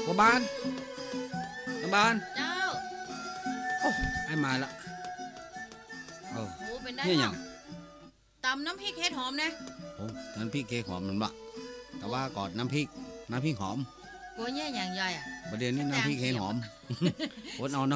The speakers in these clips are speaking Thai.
พ่อบ้านน้ำบ้านเจ้าโอ้ไอ้มาละโอ้เป็นได้เนี่ยยังตำน้ำพริกเห็ดหอมนะโอ้น้ำพริกเคหอมมันบะแต่ว่าก่อนน้ำพริกหอมกูเนี่ยอย่างใหญ่อ่ะประเดี๋ยวนี้น้ำพริกเคหอมอดเอาเนาะ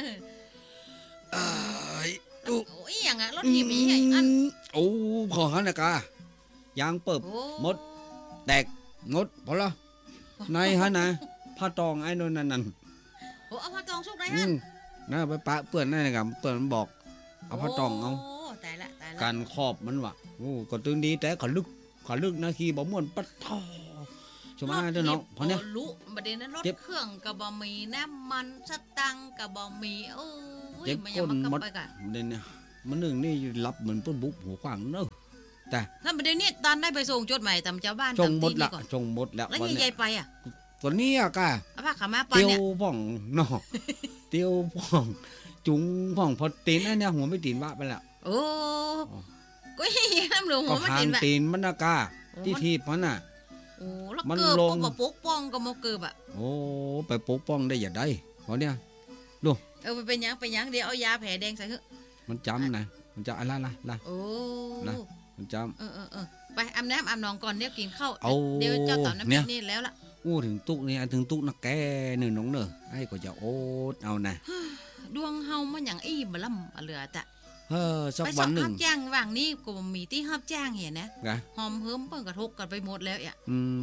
โอ้ยอย่างอ่ะรถทีมีอันโอ้ขอหันนะกายางเปิบมดแตกงดพอละในฮะนะผ้าตองไอ้นนั่นโอ้เอาผ้าตองชุกได้ฮะน่าไปปะเปื่อนนั่นนะครับเปื่อนมันบอกเอาผ้าตองเอาตายละการครอบมันวะโอ้ก็ตึงดีแต่ขลึกนะขี้บ่ม่วนปัดท่อใช่ไหมเจ้าน้องเพราะเนี้ยรู้ประเด็นนั้นรถเครื่องกับบะหมี่น้ำมันสตังกับบะหมี่โอ้ยมันยังมันกลับไปกันเด่นเนี่ยมันหนึ่งนี่รับเหมือนปุ้นบุบหัวขวางเนอะแต่นั่นประเด็นนี้ตอนได้ไปส่งจดหมายตามเจ้าบ้านจงหมดละจงหมดแล้วแล้วยังใหญ่ไปอ่ะตัวนี้อะกะเอาผ้าขาม้าปอนเนี่ยเตียวพ่องเนาะเตียวพ่องจุงพ่องพอตีนไอ้เนี่ยหัวไม่ตีนวะไปแล้วโอ้ก็ยังน้ำหลวงหัวไม่ตีนวะตีนมันนะกะที่ทีบมันน่ะโอ้แล้วเกิบก็มาปกป้องก็มาเกิบอ่ะโอ้ไปปกป้องได้อย่าได้เพราะเนี่ยดูไปเป็นยังเดี๋ยวเอายาแผลแดงใส่เถอะมันจำนะมันจะอะไรล่ะโอ้มันจำไปอาบน้ำอาบนองก่อนเดี๋ยวกินข้าวเดี๋ยวเจ้าต่อน้ำพริกนี่แล้วล่ะถึงตุกนี่ถึงตุกนักแกหนึ่งน้องเนอะไอ้ก็จะโอ๊ตเอานะดวงเฮามันอย่างอี้บล่ำเหลือจ้ะสักวันหนึ่งไปสอบจ้างว่างนี่ก็มีที่ฮับจ้างเห็นนะหอมเพิ่มเปิ้งกระทกกันไปหมดแล้วอ่ะ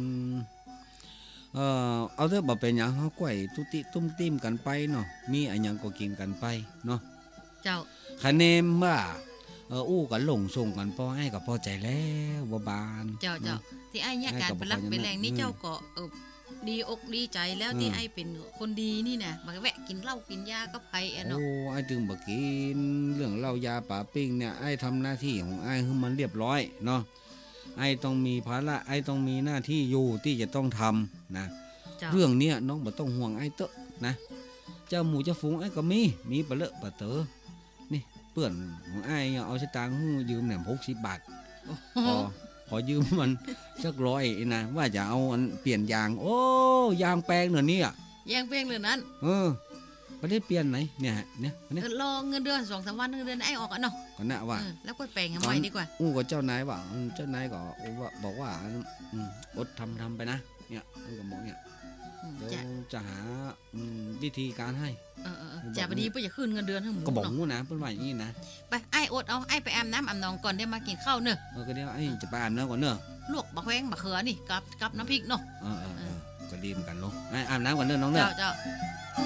เอาเถอะบ่เป็นอย่างเขาก้อยตุติตุ้มติ้มกันไปเนาะมีอะไรอย่างก็กินกันไปเนาะเจ้าคะแนนว่าอู้กันหลงส่งกันพอให้กับพอใจแล้วบ่บานเจ้าที่ไอ้เนี่ยการเป็นรักเป็นแรงนี่เจ้าก็ดีอกดีใจแล้วที่ไอ้เป็นคนดีนี่นะมาแวะกินเหล้ากินยาก็ไปเนาะโอ้ไอ้ถึงบ่กินเรื่องเหล้ายาป่าปิ้งเนี่ยไอ้ทำหน้าที่ของไอ้ให้มันเรียบร้อยเนาะไอ้ต้องมีภาระไอ้ต้องมีหน้าที่อยู่ที่จะต้องทำนะเรื่องเนี้ยน้องบ่ต้องห่วงไอ้เตอะนะเจ้าหมูเจ้าฝูงไอ้ก็มีปะเลอะปะเต๋อนี่เพื่อนของไอ้เอาสตางค์ยืมเนี่ย60 บาทขอยืมมันสัก100นะว่าจะเอาอันเปลี่ยนยางโอ้ยางแปลงเหรอเนี่ยยางแปลงเหรอนั้นประเทศเปลี่ยนไหนเนี่ยรอเงินเดือน2-3 วันเงินเดือนไอ้ออกอ่ะเนาะก็น่ะว่าแล้วก็แปลงทำไมดีกว่าก็เจ้านายว่าเจ้านายก็บอกว่าอดทำไปนะเนี่ยก็บอกเนี่ยเดี๋ยวจะหาวิธีการให้จะพอดีเพื่อจะขึ้นเงินเดือนให้หมูก็บอกงูนะเพื่อนว่าอย่างนี้นะไปไอ้อดเอาไอ้ไปอาบน้ำอาบนองก่อนได้มากินข้าวเนอะก็เดี๋ยวไอ้จะไปอาบน้ำก่อนเนอะลวกบะแข้งบะเขือนี่กับน้ำพริกเนาะก็ดีเหมือนกันเนาะไอ้อาบน้ำก่อนเนอะน้องเนอะเจ้า